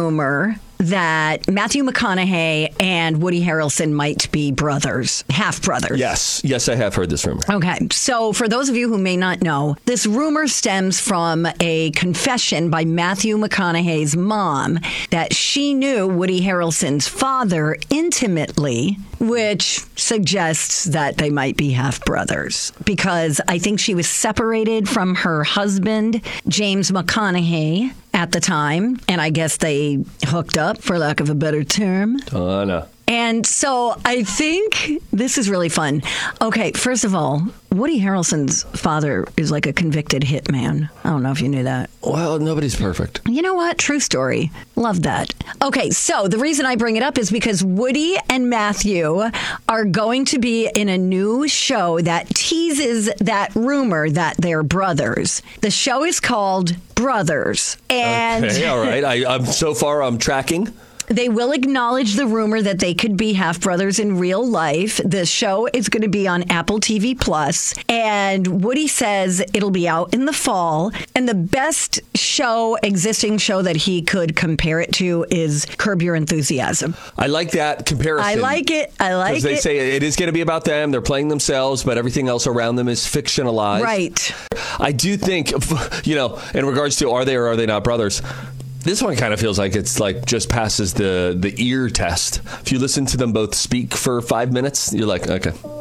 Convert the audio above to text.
rumor that Matthew McConaughey and Woody Harrelson might be brothers, half brothers. Yes, I have heard this rumor. Okay, so for those of you who may not know, this rumor stems from a confession by Matthew McConaughey's mom that she knew Woody Harrelson's father intimately, which suggests that they might be half brothers, because I think she was separated from her husband, James McConaughey, at the time, and I guess they hooked up, for lack of a better term. Oh, no. And so I think this is really fun. Okay, first of all, Woody Harrelson's father is like a convicted hitman. I don't know if you knew that. Well, nobody's perfect. You know what? True story. Love that. Okay, so the reason I bring it up is because Woody and Matthew are going to be in a new show that teases that rumor that they're brothers. The show is called Brothers. And okay, all right. I'm tracking. They will acknowledge the rumor that they could be half brothers in real life. The show is going to be on Apple TV Plus, and Woody says it'll be out in the fall. And the best existing show that he could compare it to is Curb Your Enthusiasm. I like that comparison. I like it. Because they say it is going to be about them. They're playing themselves, but everything else around them is fictionalized. Right. I do think, in regards to are they or are they not brothers, this one kind of feels like it's like just passes the ear test. If you listen to them both speak for 5 minutes, you're like, okay.